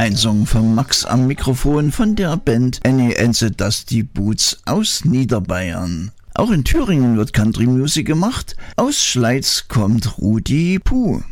Ein Song von Max am Mikrofon von der Band Annie and the Dusty Boots aus Niederbayern. Auch in Thüringen wird Country Music gemacht. Aus Schleiz kommt Rudi Puh.